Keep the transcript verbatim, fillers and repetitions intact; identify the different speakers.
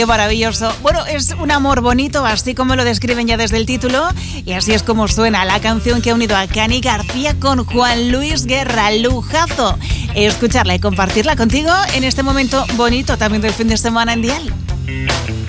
Speaker 1: Qué maravilloso. Bueno, es un amor bonito, así como lo describen ya desde el título. Y así es como suena la canción que ha unido a Cani García con Juan Luis Guerra. Lujazo escucharla y compartirla contigo en este momento bonito también del fin de semana en Dial.